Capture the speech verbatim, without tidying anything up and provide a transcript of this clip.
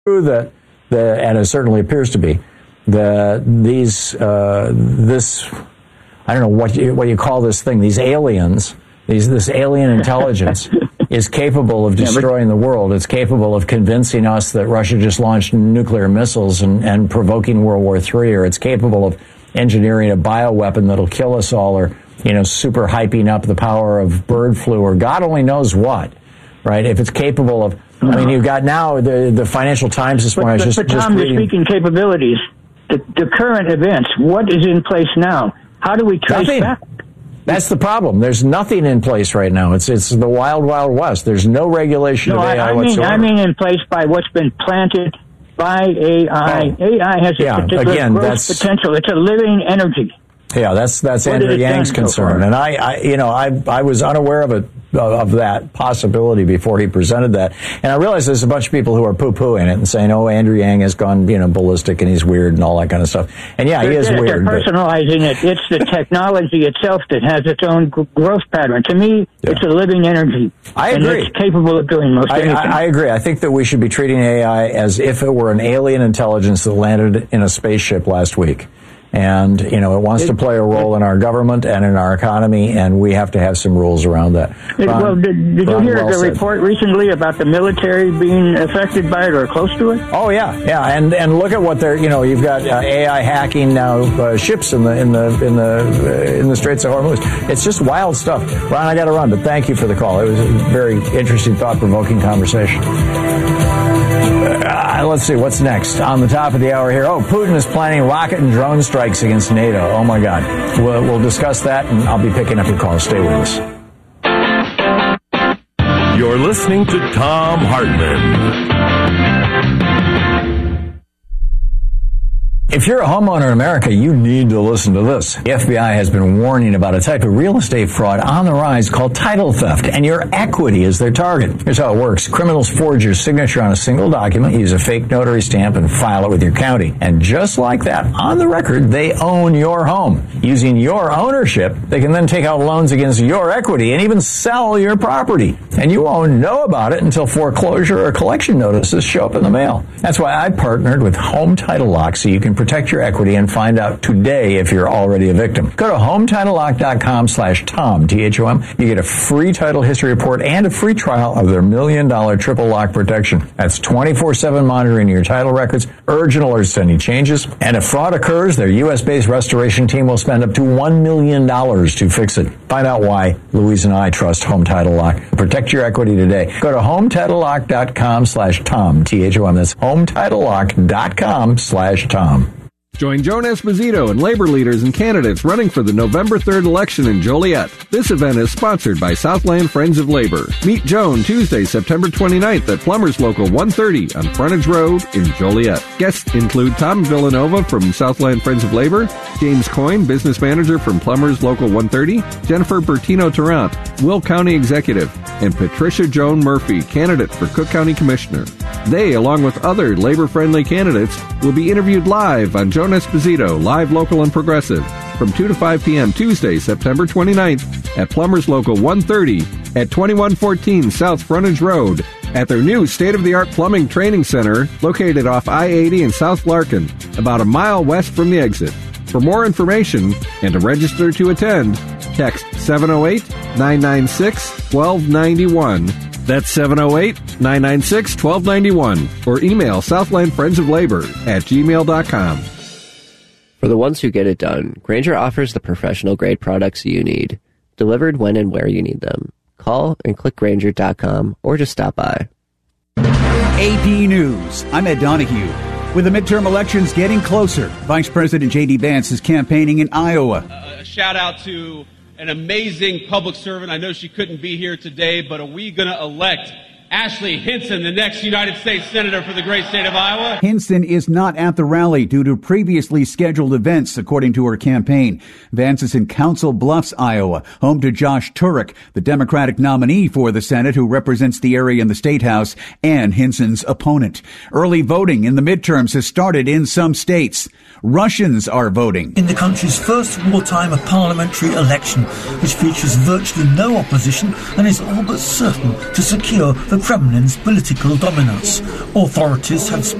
true that the, and it certainly appears to be, that these, uh, this, I don't know what you, what you call this thing, these aliens, these, this alien intelligence is capable of destroying the world. It's capable of convincing us that Russia just launched nuclear missiles and, and provoking World War Three, or it's capable of engineering a bioweapon that'll kill us all, or, you know, super hyping up the power of bird flu, or God only knows what, right? If it's capable of, I mean, you've got now the, the Financial Times this morning. But, I was just, but Tom, just you're speaking capabilities. The, the current events, what is in place now? How do we trace Nothing. back? That's the problem. There's nothing in place right now. It's it's the wild, wild west. There's no regulation no, of A I I, I mean, whatsoever. I mean in place by what's been planted by A I. Oh. A I has a Yeah, particular again, growth that's- potential. It's a living energy. Yeah, that's that's What Andrew did it Yang's stand so concern, far? and I, I, you know, I I was unaware of it of that possibility before he presented that, and I realized there's a bunch of people who are poo-pooing it and saying, "Oh, Andrew Yang has gone, you know, ballistic and he's weird and all that kind of stuff." And yeah, They're, he is they're, weird. They're but- personalizing it. It's the technology itself that has its own g- growth pattern. To me, Yeah. it's a living energy. I and agree. it's capable of doing most I, anything. I, I agree. I think that we should be treating A I as if it were an alien intelligence that landed in a spaceship last week. And, you know, it wants It- to play a role in our government and in our economy, and we have to have some rules around that. It- Ron- well, did, did you Ron hear well the said. report recently about the military being affected by it or close to it? Oh yeah, yeah, and and look at what they're, you know, you've got uh, A I hacking now uh, ships in the in the in the uh, in the Straits of Hormuz. It's just wild stuff. Ron, I got to run, but thank you for the call. It was a very interesting, thought-provoking conversation. Uh, let's see what's next on the top of the hour here. Oh, Putin is planning rocket and drone strikes against NATO. Oh my God, we'll, we'll discuss that, and I'll be picking up your calls. Stay with us. You're listening to Thom Hartmann. If you're a homeowner in America, you need to listen to this. The F B I has been warning about a type of real estate fraud on the rise called title theft, and your equity is their target. Here's how it works. Criminals forge your signature on a single document, use a fake notary stamp, and file it with your county. And just like that, on the record, they own your home. Using your ownership, they can then take out loans against your equity and even sell your property. And you won't know about it until foreclosure or collection notices show up in the mail. That's why I partnered with Home Title Lock, so you can protect your equity and find out today if you're already a victim. Go to home title lock dot com slash Tom, T H O M. You get a free title history report and a free trial of their million dollar triple lock protection. That's twenty-four seven monitoring your title records, urgent alerts to any changes, and if fraud occurs, their U S based restoration team will spend up to one million dollars to fix it. Find out why Louise and I trust Home Title Lock. Protect your equity today. Go to home title lock dot com slash Tom, T H O M. That's home title lock dot com slash Tom. Join Joan Esposito and labor leaders and candidates running for the November third election in Joliet. This event is sponsored by Southland Friends of Labor. Meet Joan Tuesday, September twenty-ninth at Plumbers Local one thirty on Frontage Road in Joliet. Guests include Tom Villanova from Southland Friends of Labor, James Coyne, Business Manager from Plumbers Local one thirty, Jennifer Bertino-Tarrant, Will County Executive, and Patricia Joan Murphy, candidate for Cook County Commissioner. They, along with other labor-friendly candidates, will be interviewed live on Joan Esposito, Live, Local, and Progressive from two to five p.m. Tuesday, September twenty-ninth at Plumbers Local one thirty at twenty-one fourteen South Frontage Road at their new state-of-the-art plumbing training center located off I eighty in South Larkin, about a mile west from the exit. For more information and to register to attend, text seven oh eight, nine nine six, one two nine one. That's seven oh eight, nine nine six, one two nine one. Or email Southland Friends of Labor at gmail dot com. For the ones who get it done, Grainger offers the professional-grade products you need, delivered when and where you need them. Call and click Grainger dot com or just stop by. A P News. I'm Ed Donahue. With the midterm elections getting closer, Vice President J D. Vance is campaigning in Iowa. Uh, a shout out to an amazing public servant. I know she couldn't be here today, but are we going to elect Ashley Hinson, the next United States Senator for the great state of Iowa? Hinson is not at the rally due to previously scheduled events, according to her campaign. Vance is in Council Bluffs, Iowa, home to Josh Turek, the Democratic nominee for the Senate who represents the area in the State House, and Hinson's opponent. Early voting in the midterms has started in some states. Russians are voting. In the country's first wartime parliamentary election, which features virtually no opposition and is all but certain to secure the the Kremlin's political dominance. Authorities have